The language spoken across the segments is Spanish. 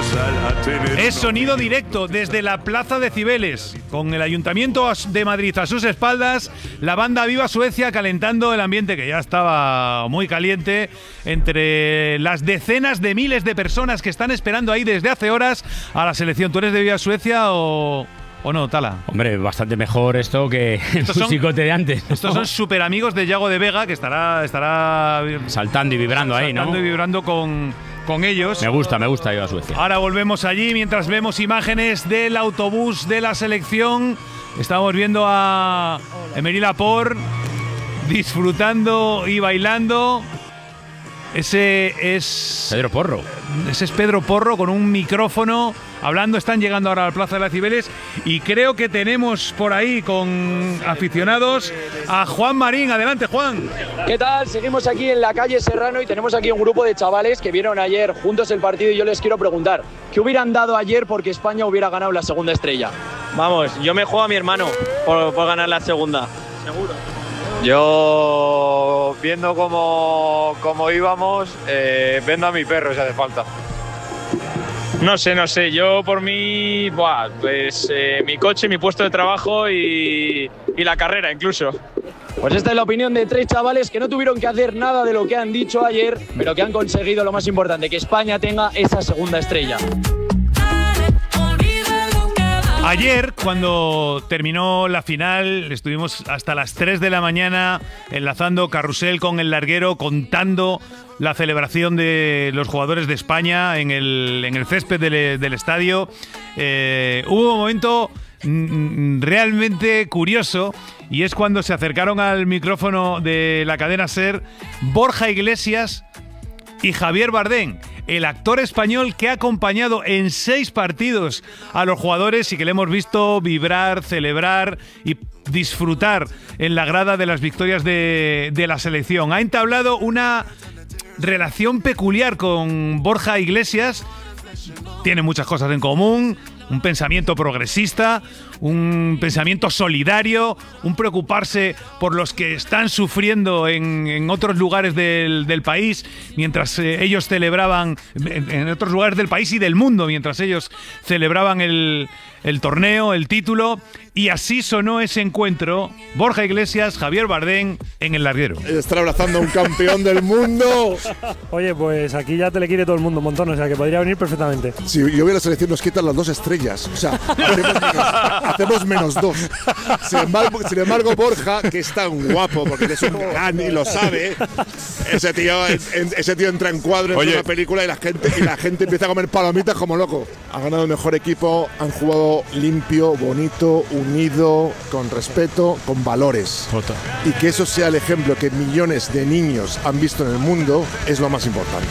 Es sonido directo desde la Plaza de Cibeles, con el Ayuntamiento de Madrid a sus espaldas, la banda Viva Suecia calentando el ambiente que ya estaba muy caliente entre las decenas de miles de personas que están esperando ahí desde hace horas a la selección. ¿Tú eres de Viva Suecia o no, Tala? Hombre, bastante mejor esto que el musicote de antes, ¿no? Estos son súper amigos de Yago de Vega, que estará saltando y vibrando ahí, ¿no? Saltando y vibrando con ellos. Me gusta Viva Suecia. Ahora volvemos allí mientras vemos imágenes del autobús de la selección. Estamos viendo a Emery Laporte disfrutando y bailando. Ese es Pedro Porro. Ese es Pedro Porro con un micrófono hablando. Están llegando ahora a la Plaza de las Cibeles y creo que tenemos por ahí con aficionados a Juan Marín. Adelante, Juan. ¿Qué tal? Seguimos aquí en la calle Serrano y tenemos aquí un grupo de chavales que vieron ayer juntos el partido y yo les quiero preguntar, ¿qué hubieran dado ayer porque España hubiera ganado la segunda estrella? Vamos, yo me juego a mi hermano por ganar la segunda. Seguro. Yo, viendo cómo íbamos, vendo a mi perro si hace falta. No sé, yo por mí, pues mi coche, mi puesto de trabajo y la carrera incluso. Pues esta es la opinión de tres chavales que no tuvieron que hacer nada de lo que han dicho ayer, pero que han conseguido lo más importante, que España tenga esa segunda estrella. Ayer, cuando terminó la final, estuvimos hasta las 3 de la mañana enlazando Carrusel con El Larguero, contando la celebración de los jugadores de España en el césped del estadio. Hubo un momento realmente curioso, y es cuando se acercaron al micrófono de la cadena SER Borja Iglesias y Javier Bardem, el actor español que ha acompañado en 6 partidos a los jugadores y que le hemos visto vibrar, celebrar y disfrutar en la grada de las victorias de la selección. Ha entablado una relación peculiar con Borja Iglesias. Tiene muchas cosas en común: un pensamiento progresista, un pensamiento solidario, un preocuparse por los que están sufriendo en otros lugares del país, mientras ellos celebraban, en otros lugares del país y del mundo, mientras ellos celebraban el torneo, el título. Y así sonó ese encuentro: Borja Iglesias, Javier Bardem en El Larguero. Estar abrazando a un campeón del mundo. Oye, pues aquí ya te le quiere todo el mundo un montón, o sea que podría venir perfectamente. Si yo voy a la selección nos quitan las 2 estrellas, o sea, hacemos -2. Sin embargo, Borja, que es tan guapo, porque es un galán y lo sabe, ese tío entra en cuadro en una película y la gente empieza a comer palomitas como loco. Ha ganado el mejor equipo, han jugado limpio, bonito, unido, con respeto, con valores. Total. Y que eso sea el ejemplo que millones de niños han visto en el mundo es lo más importante.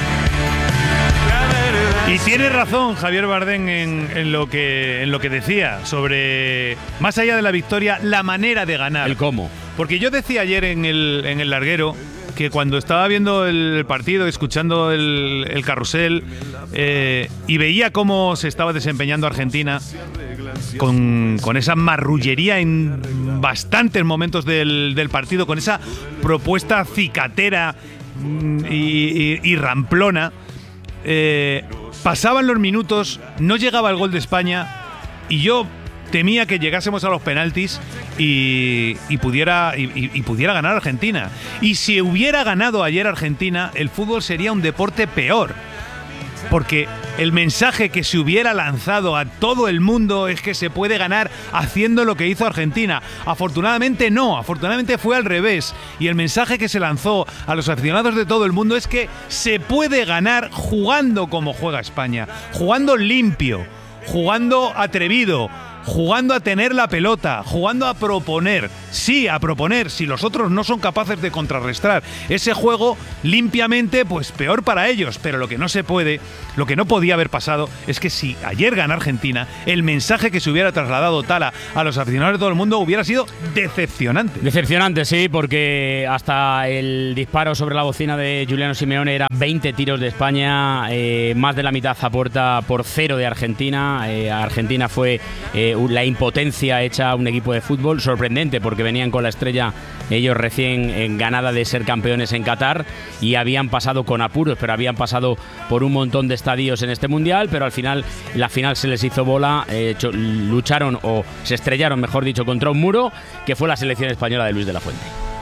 Y tiene razón Javier Bardem en lo que decía sobre, más allá de la victoria, la manera de ganar. El cómo. Porque yo decía ayer en el Larguero que cuando estaba viendo el partido, escuchando el carrusel y veía cómo se estaba desempeñando Argentina con esa marrullería en bastantes momentos del partido, con esa propuesta cicatera y ramplona, pasaban los minutos, no llegaba el gol de España y yo temía que llegásemos a los penaltis y pudiera ganar Argentina. Y si hubiera ganado ayer Argentina, el fútbol sería un deporte peor. Porque el mensaje que se hubiera lanzado a todo el mundo es que se puede ganar haciendo lo que hizo Argentina. Afortunadamente no, afortunadamente fue al revés. Y el mensaje que se lanzó a los aficionados de todo el mundo es que se puede ganar jugando como juega España, jugando limpio, jugando atrevido, jugando a tener la pelota, jugando a proponer. Sí, a proponer. Si los otros no son capaces de contrarrestar ese juego limpiamente, pues peor para ellos. Pero lo que no se puede, lo que no podía haber pasado, es que si ayer gana Argentina, el mensaje que se hubiera trasladado Tala a los aficionados de todo el mundo hubiera sido decepcionante. Decepcionante, sí, porque hasta el disparo sobre la bocina de Giuliano Simeone eran 20 tiros de España, más de la mitad a puerta por 0 de Argentina. Argentina fue la impotencia hecha a un equipo de fútbol, sorprendente porque venían con la estrella ellos recién ganada de ser campeones en Qatar y habían pasado con apuros, pero habían pasado por un montón de estadios en este mundial, pero al final la final se les hizo bola, lucharon o se estrellaron, mejor dicho, contra un muro que fue la selección española de Luis de la Fuente.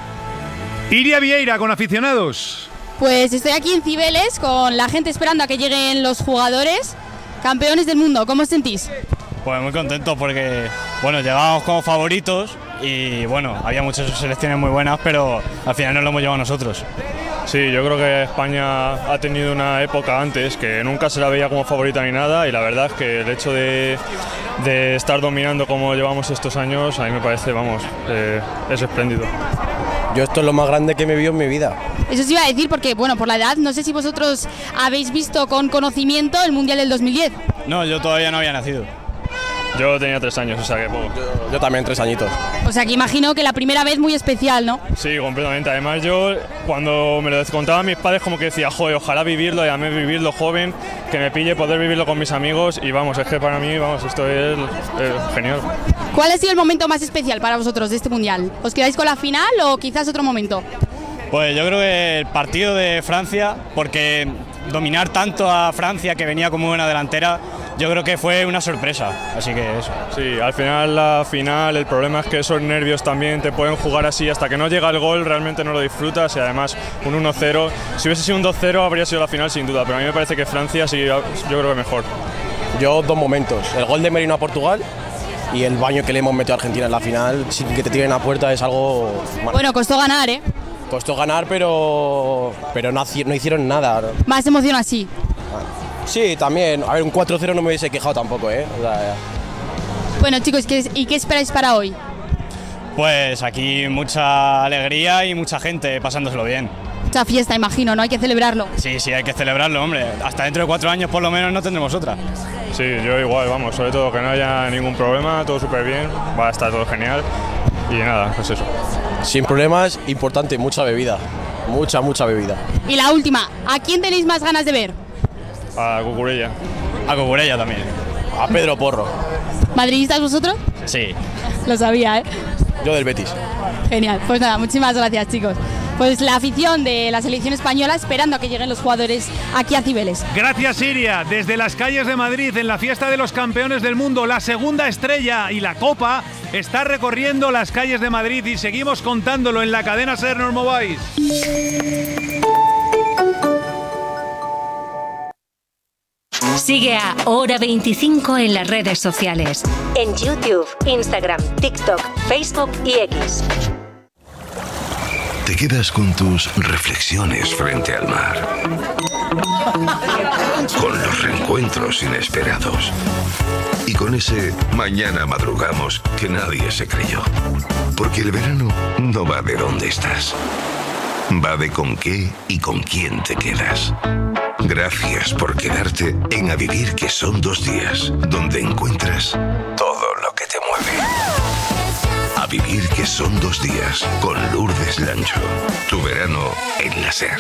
Iria Vieira con aficionados. Pues estoy aquí en Cibeles con la gente esperando a que lleguen los jugadores, campeones del mundo. ¿Cómo os sentís? Pues muy contentos porque, bueno, llegábamos como favoritos y, bueno, había muchas selecciones muy buenas, pero al final nos lo hemos llevado nosotros. Sí, yo creo que España ha tenido una época antes que nunca se la veía como favorita ni nada, y la verdad es que el hecho de estar dominando como llevamos estos años, a mí me parece, vamos, es espléndido. Yo esto es lo más grande que me vio en mi vida. Eso os iba a decir porque, bueno, por la edad, no sé si vosotros habéis visto con conocimiento el Mundial del 2010. No, yo todavía no había nacido. Yo tenía 3 años, o sea que poco. Yo también 3 añitos. O sea que imagino que la primera vez muy especial, ¿no? Sí, completamente. Además yo, cuando me lo contaban mis padres, como que decía, joder, ojalá vivirlo, y a mí vivirlo joven, que me pille poder vivirlo con mis amigos, y vamos, es que para mí, vamos, esto es genial. ¿Cuál ha sido el momento más especial para vosotros de este Mundial? ¿Os quedáis con la final o quizás otro momento? Pues yo creo que el partido de Francia, porque dominar tanto a Francia, que venía como una delantera, yo creo que fue una sorpresa, así que eso. Sí, al final, la final, el problema es que esos nervios también te pueden jugar así, hasta que no llega el gol realmente no lo disfrutas, y además un 1-0, si hubiese sido un 2-0 habría sido la final sin duda, pero a mí me parece que Francia sí, yo creo que mejor. Yo 2 momentos, el gol de Merino a Portugal y el baño que le hemos metido a Argentina en la final, sin que te tiren a puerta, es algo... Bueno, costó ganar, ¿eh? Costó ganar, pero no hicieron nada. Más emoción así. Sí, también. A ver, un 4-0 no me hubiese quejado tampoco, ¿eh? O sea, bueno, chicos, ¿y qué esperáis para hoy? Pues aquí mucha alegría y mucha gente pasándoselo bien. Mucha fiesta, imagino, ¿no? Hay que celebrarlo. Sí, hay que celebrarlo, hombre. Hasta dentro de 4 años por lo menos no tendremos otra. Sí, yo igual, vamos, sobre todo que no haya ningún problema, todo súper bien, va a estar todo genial, y nada, pues eso. Sin problemas, importante, mucha bebida. Mucha bebida. Y la última, ¿a quién tenéis más ganas de ver? A Cucurella. A Cucurella también. A Pedro Porro. ¿Madridistas vosotros? Sí. Lo sabía, ¿eh? Yo del Betis. Genial, pues nada, muchísimas gracias, chicos. Pues la afición de la selección española esperando a que lleguen los jugadores aquí a Cibeles. Gracias, Iria. Desde las calles de Madrid, en la fiesta de los campeones del mundo, la segunda estrella y la copa está recorriendo las calles de Madrid, y seguimos contándolo en la cadena SER. No os mováis. Sigue a Hora 25 en las redes sociales. En YouTube, Instagram, TikTok, Facebook y X. Te quedas con tus reflexiones frente al mar, con los reencuentros inesperados y con ese mañana madrugamos que nadie se creyó. Porque el verano no va de dónde estás, va de con qué y con quién te quedas. Gracias por quedarte en A Vivir, que son 2 días, donde encuentras todo lo que te mueve. A Vivir, que son 2 días, con Lourdes Lancho. Tu verano en la SER.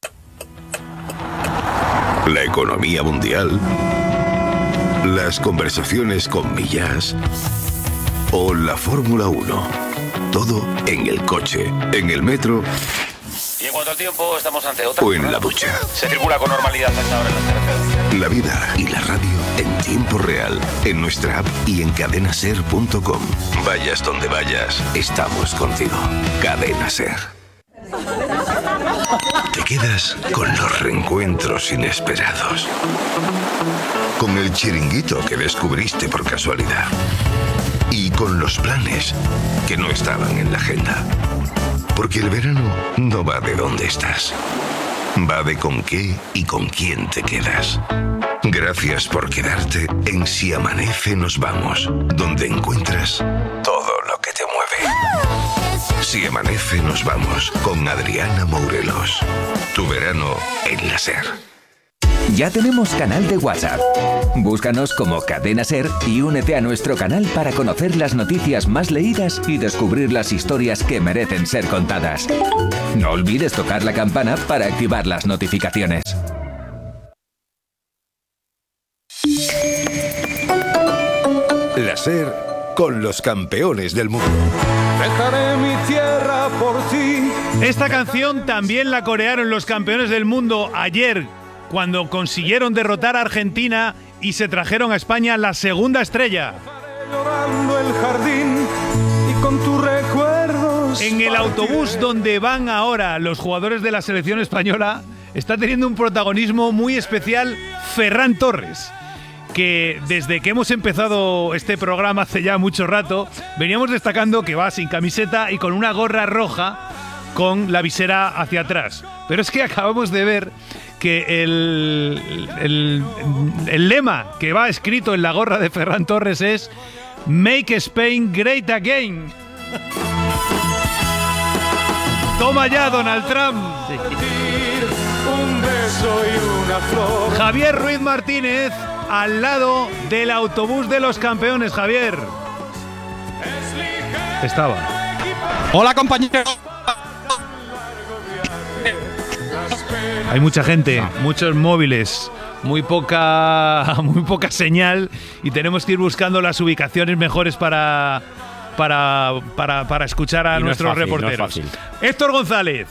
La economía mundial, las conversaciones con Millás o la Fórmula 1. Todo en el coche, en el metro. Y en cuanto al tiempo, estamos ante otra. O en la ducha. Se circula con normalidad hasta ahora en las carreteras. La vida y la radio en tiempo real, en nuestra app y en cadenaser.com. Vayas donde vayas, estamos contigo. Cadena SER. Te quedas con los reencuentros inesperados. Con el chiringuito que descubriste por casualidad. Y con los planes que no estaban en la agenda. Porque el verano no va de dónde estás, va de con qué y con quién te quedas. Gracias por quedarte en Si Amanece Nos Vamos, donde encuentras todo lo que te mueve. Si Amanece Nos Vamos, con Adriana Mourelos. Tu verano en la SER. Ya tenemos canal de WhatsApp. Búscanos como Cadena SER y únete a nuestro canal para conocer las noticias más leídas y descubrir las historias que merecen ser contadas. No olvides tocar la campana para activar las notificaciones. La SER con los campeones del mundo. Dejaré mi tierra por ti. Esta canción también la corearon los campeones del mundo ayer, cuando consiguieron derrotar a Argentina y se trajeron a España la segunda estrella. Llorando el jardín y con tus recuerdos. En el autobús donde van ahora los jugadores de la selección española está teniendo un protagonismo muy especial Ferran Torres, que desde que hemos empezado este programa hace ya mucho rato veníamos destacando que va sin camiseta y con una gorra roja con la visera hacia atrás. Pero es que acabamos de ver que el lema que va escrito en la gorra de Ferran Torres es Make Spain Great Again. Toma ya, Donald Trump. Un beso y una flor. Javier Ruiz Martínez al lado del autobús de los campeones. Javier. Estaba. Hola, compañero. Hay mucha gente, muchos móviles, muy poca señal y tenemos que ir buscando las ubicaciones mejores para escuchar a nuestros reporteros. Héctor González.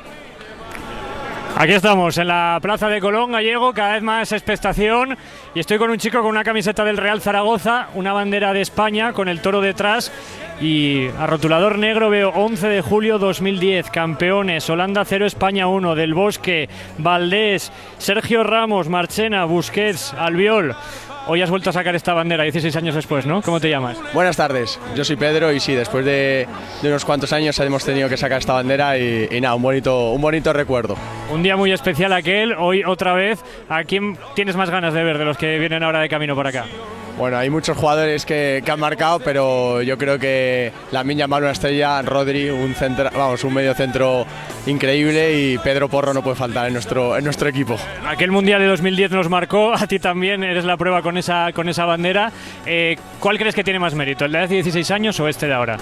Aquí estamos, en la plaza de Colón, Gallego, cada vez más expectación. Y estoy con un chico con una camiseta del Real Zaragoza, una bandera de España con el toro detrás. Y a rotulador negro veo 11 de julio 2010, campeones, Holanda 0, España 1, Del Bosque, Valdés, Sergio Ramos, Marchena, Busquets, Albiol. Hoy has vuelto a sacar esta bandera 16 años después, ¿no? ¿Cómo te llamas? Buenas tardes, yo soy Pedro y sí, después de unos cuantos años hemos tenido que sacar esta bandera y nada, un bonito recuerdo. Un día muy especial aquel, hoy otra vez. ¿A quién tienes más ganas de ver de los que vienen ahora de camino por acá? Bueno, hay muchos jugadores que han marcado, pero yo creo que Lamine Yamal una estrella, Rodri un medio centro increíble y Pedro Porro no puede faltar en nuestro equipo. Aquel Mundial de 2010 nos marcó, a ti también eres la prueba con esa bandera. ¿Cuál crees que tiene más mérito, el de hace 16 años o este de ahora?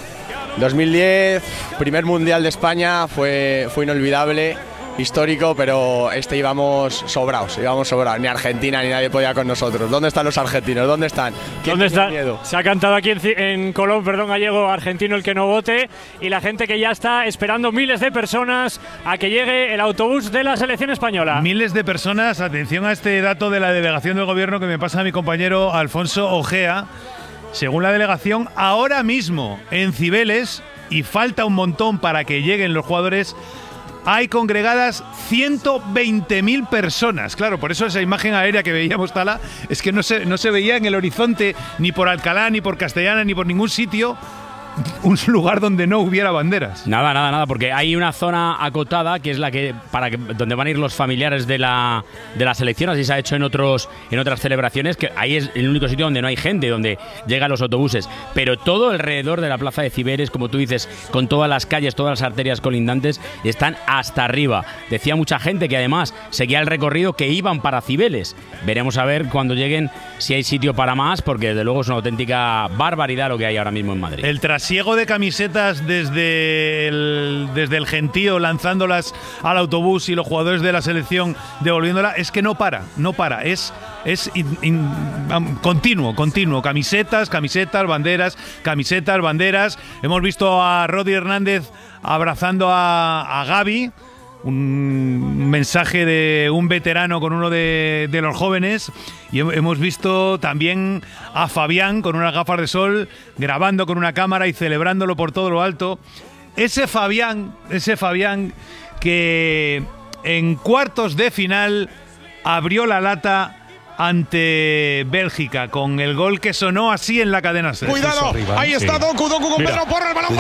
2010, primer Mundial de España, fue inolvidable. Histórico, pero íbamos sobrados. Ni Argentina ni nadie podía con nosotros. ¿Dónde están los argentinos? ¿Dónde están? ¿Dónde están? Se ha cantado aquí en Colón, Gallego, argentino el que no vote, y la gente que ya está esperando, miles de personas, a que llegue el autobús de la selección española. Miles de personas, atención a este dato de la delegación del gobierno que me pasa mi compañero Alfonso Ojea. Según la delegación, ahora mismo en Cibeles, y falta un montón para que lleguen los jugadores, hay congregadas 120.000 personas. Claro, por eso esa imagen aérea que veíamos, Tala, es que no se veía en el horizonte ni por Alcalá, ni por Castellana, ni por ningún sitio un lugar donde no hubiera banderas. Nada, porque hay una zona acotada que es la que donde van a ir los familiares de la selección, así se ha hecho en otras celebraciones, que ahí es el único sitio donde no hay gente, donde llegan los autobuses, pero todo alrededor de la plaza de Cibeles, como tú dices, con todas las calles, todas las arterias colindantes, están hasta arriba. Decía mucha gente que además seguía el recorrido que iban para Cibeles. Veremos a ver cuando lleguen si hay sitio para más, porque desde luego es una auténtica barbaridad lo que hay ahora mismo en Madrid. El trasiego de camisetas desde el Gentío, lanzándolas al autobús, y los jugadores de la selección devolviéndola, es que no para, es continuo, camisetas, banderas. Hemos visto a Rodri Hernández abrazando a Gavi, un mensaje de un veterano con uno de los jóvenes, y hemos visto también a Fabián con unas gafas de sol grabando con una cámara y celebrándolo por todo lo alto. Ese Fabián que en cuartos de final abrió la lata ante Bélgica con el gol que sonó así en la cadena SER. Cuidado, ahí está Doku con Pedro Porro, el balón